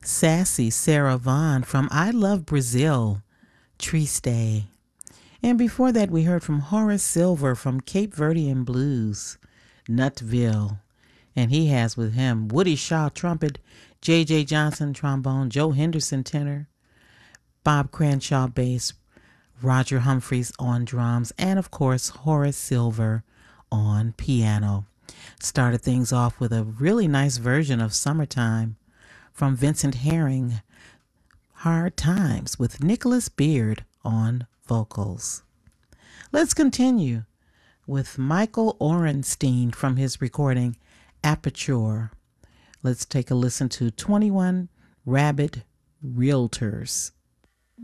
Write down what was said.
Sassy Sarah Vaughan from I Love Brazil, Triste. And before that, we heard from Horace Silver from Cape Verdean Blues, Nutville. And he has with him Woody Shaw, trumpet, J.J. Johnson, trombone, Joe Henderson, tenor, Bob Cranshaw, bass, Roger Humphreys on drums, and of course, Horace Silver on piano. Started things off with a really nice version of Summertime from Vincent Herring, Hard Times, with Nicholas Beard on vocals. Let's continue with Michael Orenstein from his recording Aperture. Let's take a listen to 21 Rabid Realtors.